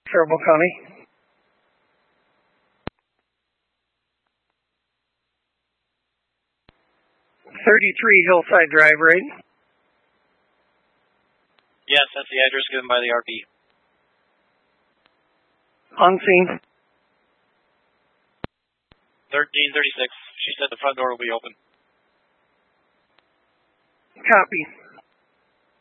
Faribault County. .33 Hillside Drive, right? Yes, that's the address given by the RP. On scene. 1336. She said the front door will be open. Copy.